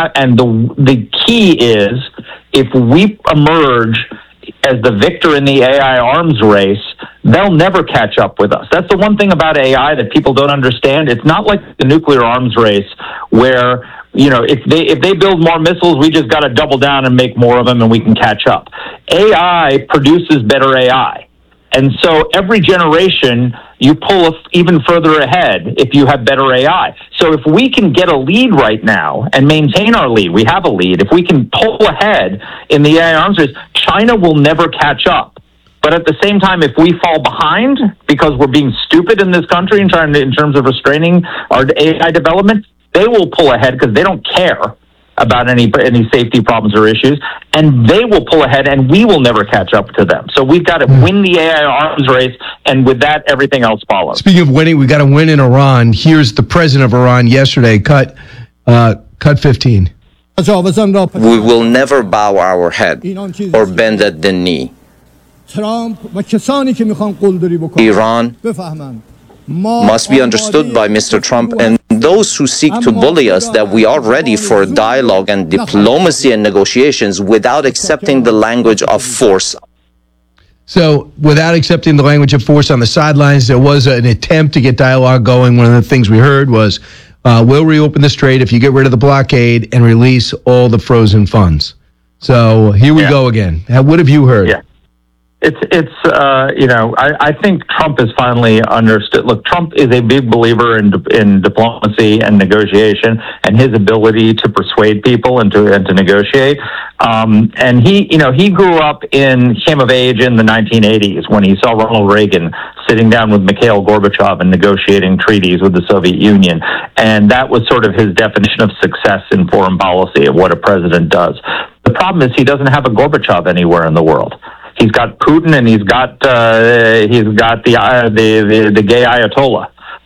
the key is, if we emerge as the victor in the AI arms race, they'll never catch up with us. That's the one thing about AI that people don't understand. It's not like the nuclear arms race where, if they build more missiles, we just got to double down and make more of them and we can catch up. AI produces better AI. And so every generation, you pull even further ahead if you have better AI. So if we can get a lead right now and maintain our lead, we have a lead. If we can pull ahead in the AI arms race, China will never catch up. But at the same time, if we fall behind because we're being stupid in this country in terms of restraining our AI development, they will pull ahead because they don't care about any safety problems or issues, and they will pull ahead, and we will never catch up to them. So we've got to win the AI arms race, and with that, everything else follows. Speaking of winning, we got to win in Iran. Here's the president of Iran yesterday, cut 15. We will never bow our head or bend at the knee. Iran must be understood by Mr. Trump and those who seek to bully us that we are ready for dialogue and diplomacy and negotiations without accepting the language of force. So without accepting the language of force on the sidelines, there was an attempt to get dialogue going. One of the things we heard was, we'll reopen the strait if you get rid of the blockade and release all the frozen funds. So here we go again. What have you heard? Yeah. I think Trump has finally understood. Look, Trump is a big believer in diplomacy and negotiation and his ability to persuade people and to negotiate. And he grew up came of age in the 1980s when he saw Ronald Reagan sitting down with Mikhail Gorbachev and negotiating treaties with the Soviet Union. And that was sort of his definition of success in foreign policy, of what a president does. The problem is he doesn't have a Gorbachev anywhere in the world. He's got Putin, and he's got the gay Ayatollah.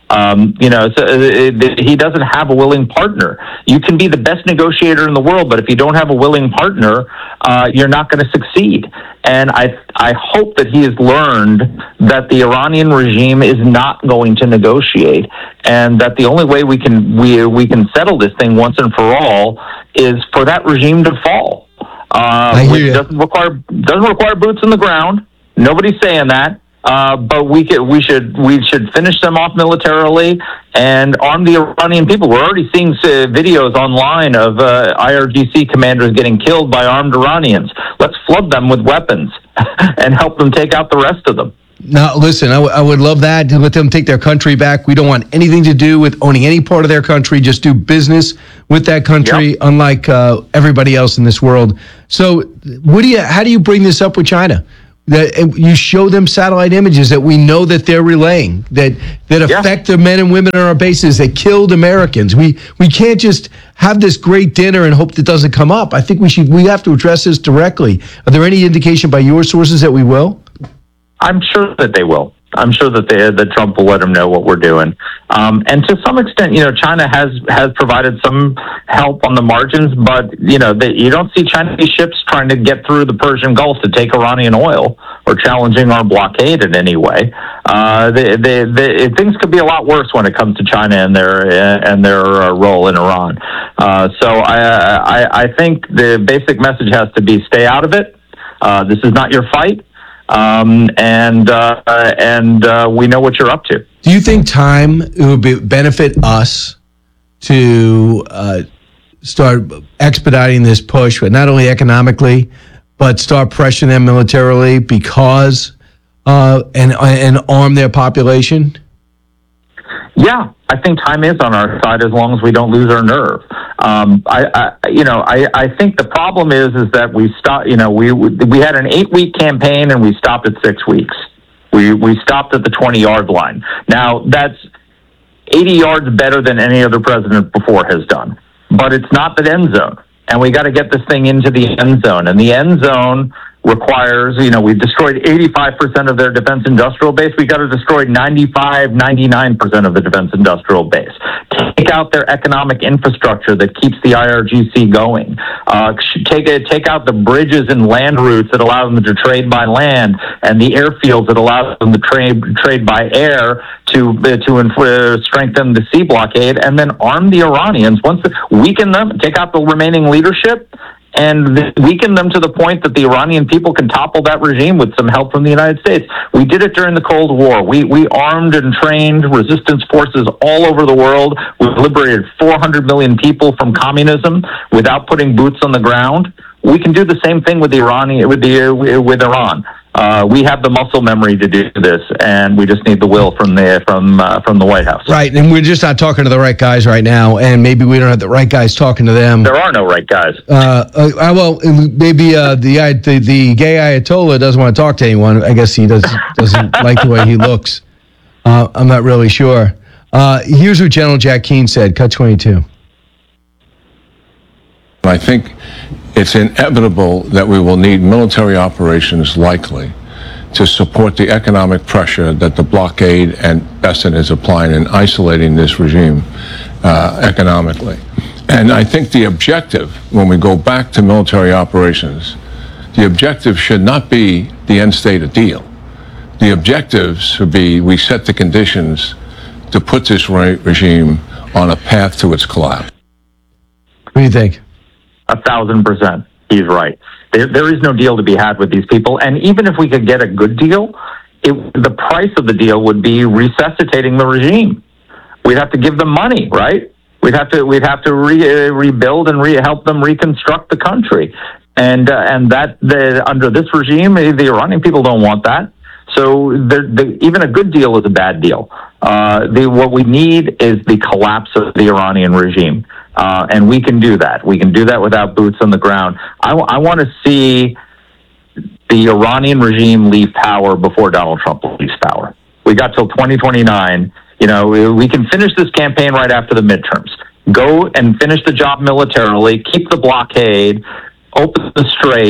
He doesn't have a willing partner. You can be the best negotiator in the world, but if you don't have a willing partner, you're not going to succeed. And I hope that he has learned that the Iranian regime is not going to negotiate, and that the only way we can settle this thing once and for all is for that regime to fall. Which doesn't require boots in the ground. Nobody's saying that. But we should finish them off militarily and arm the Iranian people. We're already seeing videos online of IRGC commanders getting killed by armed Iranians. Let's flood them with weapons and help them take out the rest of them. Now, listen, I would love that, to let them take their country back. We don't want anything to do with owning any part of their country. Just do business with that country, unlike everybody else in this world. So how do you bring this up with China? That you show them satellite images that we know that they're relaying, that affect the men and women on our bases, that killed Americans. We can't just have this great dinner and hope that doesn't come up. I think we have to address this directly. Are there any indication by your sources that we will? I'm sure that they will. I'm sure that Trump will let them know what we're doing. And to some extent, China has provided some help on the margins, but, you don't see Chinese ships trying to get through the Persian Gulf to take Iranian oil or challenging our blockade in any way. Things could be a lot worse when it comes to China and their role in Iran. So I think the basic message has to be stay out of it. This is not your fight. And we know what you're up to. Do you think it would benefit us to start expediting this push, but not only economically, but start pressuring them militarily because and arm their population? Yeah, I think time is on our side as long as we don't lose our nerve. I think the problem is that we stopped. We had an 8-week campaign and we stopped at 6 weeks. We stopped at the 20-yard line. Now that's 80 yards better than any other president before has done, but it's not the end zone. And we got to get this thing into the end zone. And the end zone requires, we've destroyed 85% of their defense industrial base. We got to destroy 99% of the defense industrial base. Take out their economic infrastructure that keeps the IRGC going. Take out the bridges and land routes that allow them to trade by land, and the airfields that allow them to trade by air to strengthen the sea blockade, and then arm the Iranians. Weaken them, take out the remaining leadership, and weaken them to the point that the Iranian people can topple that regime with some help from the United States. We did it during the Cold War. We armed and trained resistance forces all over the world. We liberated 400 million people from communism without putting boots on the ground. We can do the same thing with Iran. We have the muscle memory to do this, and we just need the will from the White House. Right, and we're just not talking to the right guys right now, and maybe we don't have the right guys talking to them. There are no right guys. Well, maybe the gay Ayatollah doesn't want to talk to anyone. I guess he doesn't like the way he looks. I'm not really sure. Here's what General Jack Keane said. Cut 22. I think it's inevitable that we will need military operations likely to support the economic pressure that the blockade and Besson is applying in isolating this regime economically. And I think the objective, when we go back to military operations, the objective should not be the end state of deal. The objectives should be we set the conditions to put this regime on a path to its collapse. What do you think? 1,000%. He's right. There is no deal to be had with these people. And even if we could get a good deal, the price of the deal would be resuscitating the regime. We'd have to give them money, right? We'd have to rebuild and help them reconstruct the country. And under this regime, the Iranian people don't want that. So even a good deal is a bad deal. What we need is the collapse of the Iranian regime. And we can do that. We can do that without boots on the ground. I want to see the Iranian regime leave power before Donald Trump leaves power. We got till 2029. We can finish this campaign right after the midterms. Go and finish the job militarily, keep the blockade, open the strait,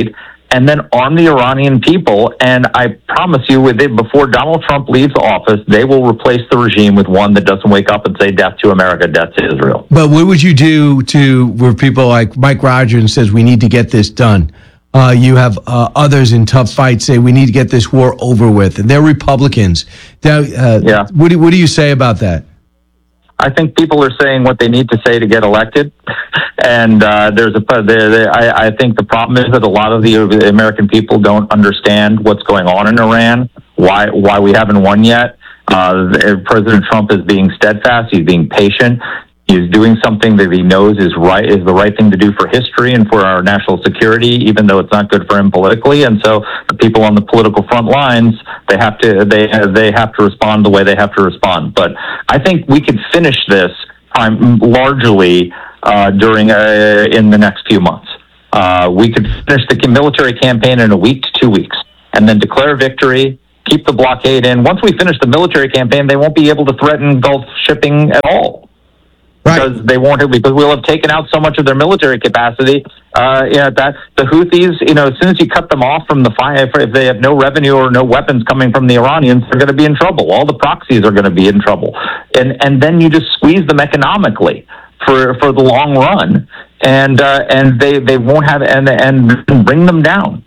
and then arm the Iranian people. And I promise you, before Donald Trump leaves office, they will replace the regime with one that doesn't wake up and say death to America, death to Israel. But what would you do where people like Mike Rogers says we need to get this done? You have others in tough fights say we need to get this war over with, and they're Republicans. What do you say about that? I think people are saying what they need to say to get elected, and I think the problem is that a lot of the American people don't understand what's going on in Iran, why we haven't won yet. President Trump is being steadfast. He's being patient. He's doing something that he knows is the right thing to do for history and for our national security, even though it's not good for him politically. And so the people on the political front lines, they have to respond the way they have to respond. But I think we could finish this largely in the next few months. We could finish the military campaign in a week to 2 weeks, and then declare victory. Keep the blockade in. Once we finish the military campaign, they won't be able to threaten Gulf shipping at all. Right. Because we'll have taken out so much of their military capacity. That the Houthis, as soon as you cut them off from the fire, if they have no revenue or no weapons coming from the Iranians, they're going to be in trouble. All the proxies are going to be in trouble, and then you just squeeze them economically for the long run, and they won't have and bring them down.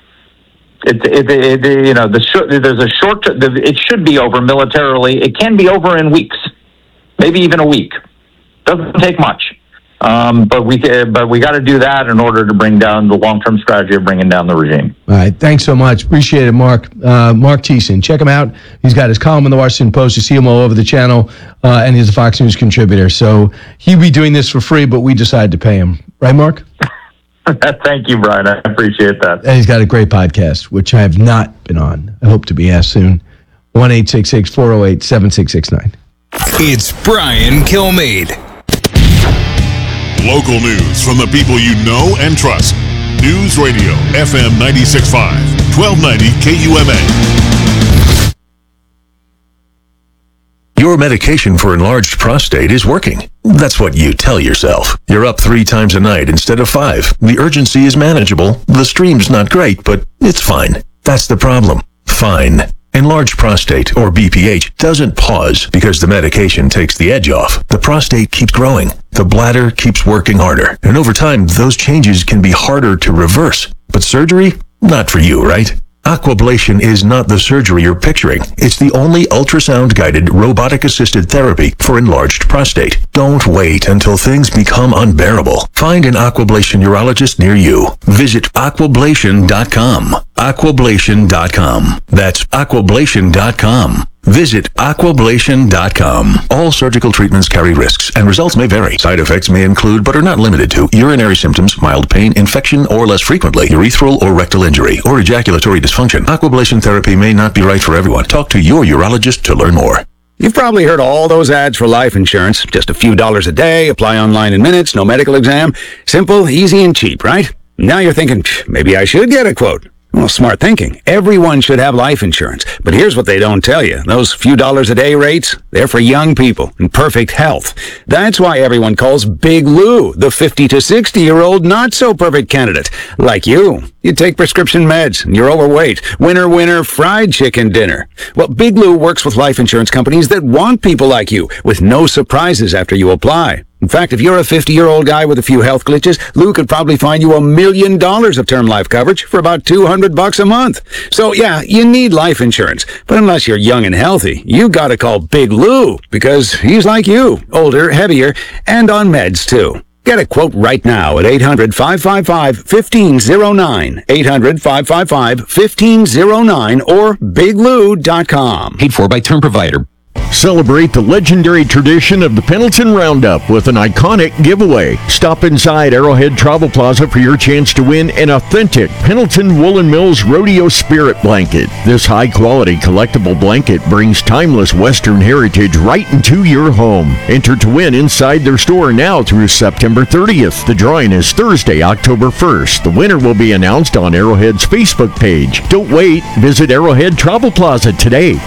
It should be over militarily. It can be over in weeks, maybe even a week. Doesn't take much, but we got to do that in order to bring down the long-term strategy of bringing down the regime. All right, thanks so much. Appreciate it, Mark. Mark Thiessen, check him out. He's got his column in the Washington Post. You see him all over the channel, and he's a Fox News contributor. So he'd be doing this for free, but we decided to pay him. Right, Mark? Thank you, Brian. I appreciate that. And he's got a great podcast, which I have not been on. I hope to be asked soon. 1-866-408-7669. It's Brian Kilmeade. Local news from the people you know and trust. News Radio, FM 96.5, 1290 KUMA. Your medication for enlarged prostate is working. That's what you tell yourself. You're up 3 times a night instead of 5. The urgency is manageable. The stream's not great, but it's fine. That's the problem. Fine. Enlarged prostate, or BPH, doesn't pause because the medication takes the edge off. The prostate keeps growing. The bladder keeps working harder. And over time, those changes can be harder to reverse. But surgery? Not for you, right? Aquablation is not the surgery you're picturing. It's the only ultrasound-guided, robotic-assisted therapy for enlarged prostate. Don't wait until things become unbearable. Find an Aquablation urologist near you. Visit aquablation.com. Aquablation.com. That's aquablation.com. Visit aquablation.com. All surgical treatments carry risks, and results may vary. Side effects may include, but are not limited to, urinary symptoms, mild pain, infection, or less frequently, urethral or rectal injury, or ejaculatory dysfunction. Aquablation therapy may not be right for everyone. Talk to your urologist to learn more. You've probably heard all those ads for life insurance. Just a few dollars a day, apply online in minutes, no medical exam. Simple, easy, and cheap, right? Now you're thinking, maybe I should get a quote. Well, smart thinking. Everyone should have life insurance. But here's what they don't tell you. Those few dollars a day rates, they're for young people in perfect health. That's why everyone calls Big Lou the 50 to 60-year-old not-so-perfect candidate. Like you. You take prescription meds, and you're overweight. Winner, winner, fried chicken dinner. Well, Big Lou works with life insurance companies that want people like you, with no surprises after you apply. In fact, if you're a 50-year-old guy with a few health glitches, Lou could probably find you $1 million of term life coverage for about $200 a month. So yeah, you need life insurance. But unless you're young and healthy, you gotta call Big Lou, because he's like you, older, heavier, and on meds too. Get a quote right now at 800-555-1509, 800-555-1509, or biglou.com. Paid for by Term Provider. Celebrate the legendary tradition of the Pendleton Roundup with an iconic giveaway. Stop inside Arrowhead Travel Plaza for your chance to win an authentic Pendleton Woolen Mills Rodeo Spirit Blanket. This high-quality collectible blanket brings timeless Western heritage right into your home. Enter to win inside their store now through September 30th. The drawing is Thursday, October 1st. The winner will be announced on Arrowhead's Facebook page. Don't wait. Visit Arrowhead Travel Plaza today.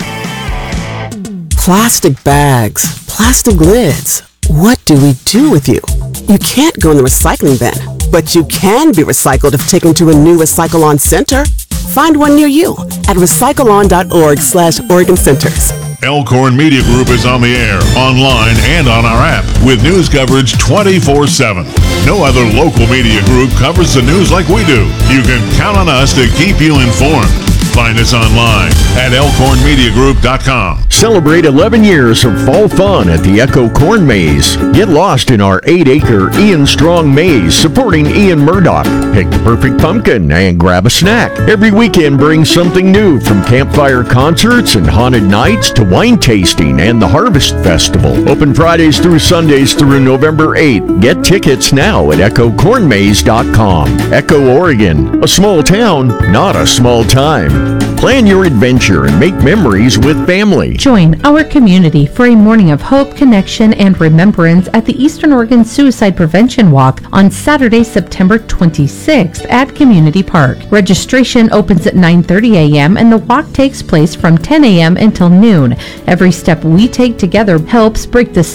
Plastic bags, plastic lids. What do we do with you? You can't go in the recycling bin. But you can be recycled if taken to a new Recycle-On center. Find one near you at recycleon.org/Oregon Centers. Elkhorn Media Group is on the air, online, and on our app with news coverage 24/7. No other local media group covers the news like we do. You can count on us to keep you informed. Find us online at elkhornmediagroup.com. Celebrate 11 years of fall fun at the Echo Corn Maze. Get lost in our 8-acre Ian Strong Maze supporting Ian Murdoch. Pick the perfect pumpkin and grab a snack. Every weekend brings something new, from campfire concerts and haunted nights to wine tasting and the Harvest Festival. Open Fridays through Sundays through November 8th. Get tickets now at echocornmaze.com. Echo, Oregon, a small town, not a small time. Plan your adventure and make memories with family. Join our community for a morning of hope, connection, and remembrance at the Eastern Oregon Suicide Prevention Walk on Saturday, September 26th at Community Park. Registration opens at 9:30 a.m. and the walk takes place from 10 a.m. until noon. Every step we take together helps break the